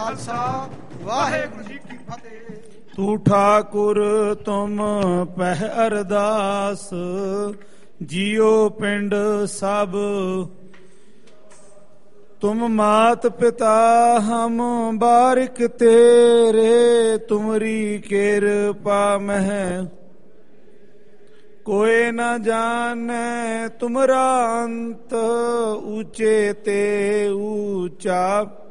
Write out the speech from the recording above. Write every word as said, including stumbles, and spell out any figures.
ਖਾਲਸਾ ਵਾਹਿਗੁਰੂ ਜੀ ਕੀ ਫਤਿਹ। ਤੂੰ ਠਾਕੁਰ ਤੁਮ ਪਹਿ ਅਰਦਾਸ, ਜੀਓ ਪਿੰਡ ਸਭ ਤੁਮ ਮਾਤ ਪਿਤਾ ਹਮ ਬਾਰਿਕ ਤੇਰੇ, ਤੁਮਰੀ ਕਿਰਪਾ ਮਹਿ ਕੋਇ ਨ ਜਾਣੈ ਤੁਮਰਾ ਅੰਤ, ਊਚੇ ਤੇ ਊਚਾ